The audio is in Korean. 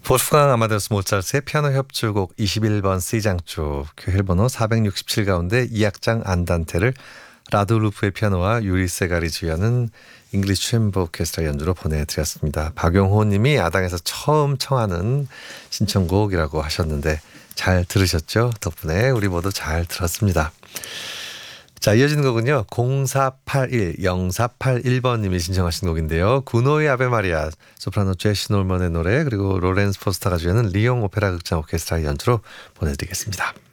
보프강 아마데우스 모차르트의 피아노 협주곡 21번 C장조 교혈번호 467 가운데 2악장 안단테를 라도루프의 피아노와 유리 세가리 지휘하는 잉글리시 챔버 오케스트라 연주로 보내드렸습니다. 박용호 님이 야당에서 처음 청하는 신청곡이라고 하셨는데 잘 들으셨죠? 덕분에 우리 모두 잘 들었습니다. 자, 이어지는 곡은요. 0481 님이 신청하신 곡인데요. 구노의 아베 마리아, 소프라노 제시 놀먼의 노래, 그리고 로렌스 포스터가 주연은 리옹 오페라 극장 오케스트라 연주로 보내드리겠습니다.